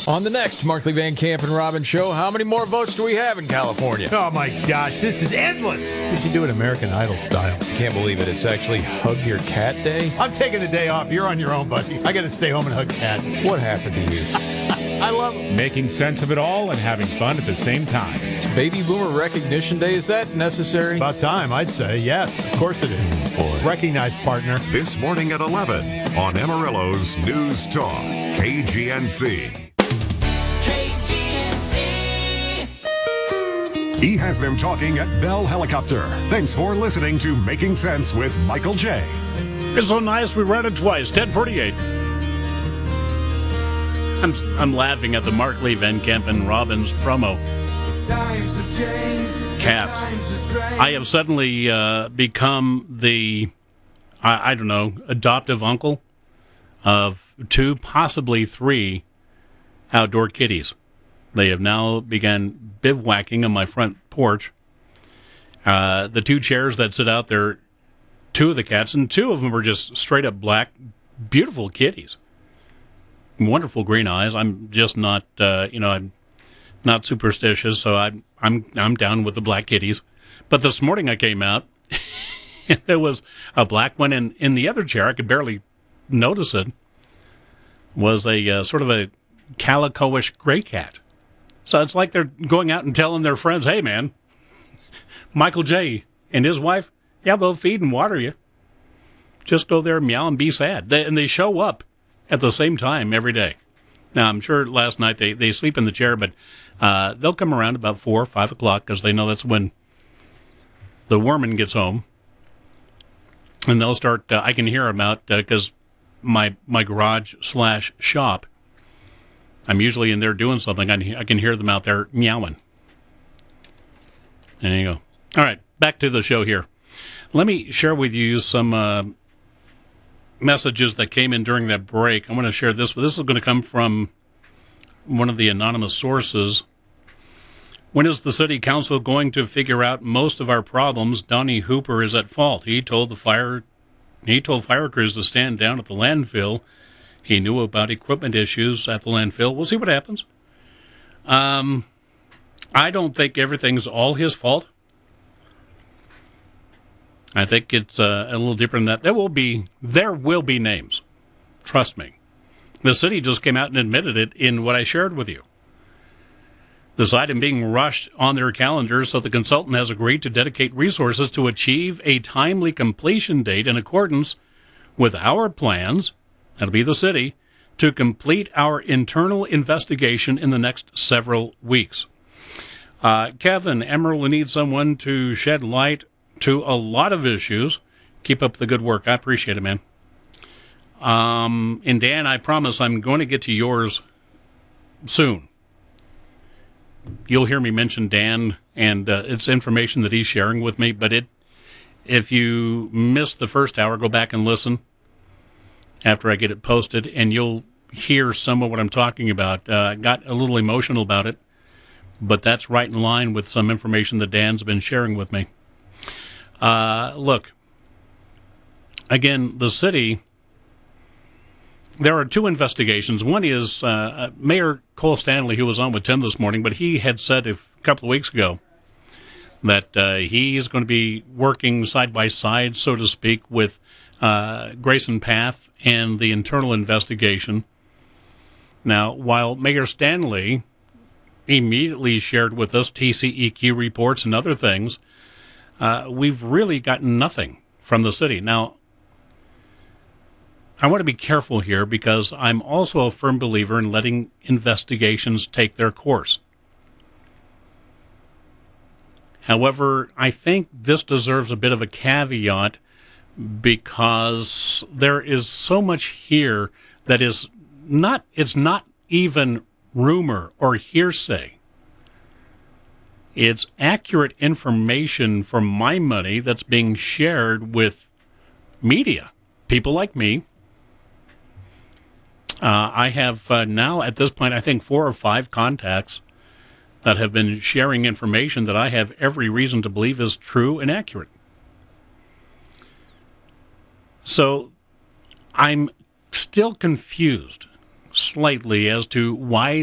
On the next Markley Van Camp and Robbins show, how many more votes do we have in California? Oh my gosh, this is endless. We should do it American Idol style. Can't believe it. It's actually Hug Your Cat Day. I'm taking the day off. You're on your own, buddy. I got to stay home and hug cats. What happened to you? I love them. Making sense of it all and having fun at the same time. It's Baby Boomer Recognition Day. Is that necessary? About time, I'd say. Yes, of course it is. Boy. Recognized, partner. This morning at 11 on Amarillo's News Talk, KGNC. He has them talking at Bell Helicopter. Thanks for listening to Making Sense with Michael J. It's so nice we read it twice. 10:48. I'm laughing at the Markley, Van Camp, and Robbins promo. Cats. I have suddenly become the, I don't know, adoptive uncle of 2, possibly 3 outdoor kitties. They have now begun bivouacking on my front porch. The 2 chairs that sit out there, 2 of the cats, and 2 of them are just straight up black, beautiful kitties. Wonderful green eyes. I'm just not, I'm not superstitious, so I'm down with the black kitties. But this morning I came out, and there was a black one, and in the other chair, I could barely notice it, was a sort of a calico-ish gray cat. So it's like they're going out and telling their friends, hey, man, Michael J. and his wife, yeah, they'll feed and water you. Just go there, meow, and be sad. And they show up at the same time every day. Now, I'm sure last night they sleep in the chair, but they'll come around about 4 or 5 o'clock because they know that's when the worman gets home. And they'll start, I can hear them out because my garage/shop, I'm usually in there doing something. I can hear them out there meowing. There you go. All right, back to the show here. Let me share with you some messages that came in during that break. I want to share this. This is going to come from one of the anonymous sources. When is the city council going to figure out most of our problems? Donnie Hooper is at fault. He told fire crews to stand down at the landfill. He knew about equipment issues at the landfill. We'll see what happens. I don't think everything's all his fault. I think it's a little deeper than that. There will be names. Trust me. The city just came out and admitted it in what I shared with you. This item being rushed on their calendar, so the consultant has agreed to dedicate resources to achieve a timely completion date in accordance with our plans, that'll be the city, to complete our internal investigation in the next several weeks. Kevin, Emerald needs someone to shed light to a lot of issues. Keep up the good work. I appreciate it, man. And Dan, I promise I'm going to get to yours soon. You'll hear me mention Dan, and it's information that he's sharing with me, but if you missed the first hour, go back and listen after I get it posted, and you'll hear some of what I'm talking about. I got a little emotional about it, but that's right in line with some information that Dan's been sharing with me. Look, again, the city, there are 2 investigations. One is Mayor Cole Stanley, who was on with Tim this morning, but he had said a couple of weeks ago that he's going to be working side by side, so to speak, with Grayson Path and the internal investigation. Now, while Mayor Stanley immediately shared with us TCEQ reports and other things, we've really gotten nothing from the city. Now, I want to be careful here because I'm also a firm believer in letting investigations take their course. However, I think this deserves a bit of a caveat because there is so much here that it's not even rumor or hearsay. It's accurate information for my money that's being shared with media, people like me. I have now, at this point, I think 4 or 5 contacts that have been sharing information that I have every reason to believe is true and accurate. So I'm still confused slightly as to why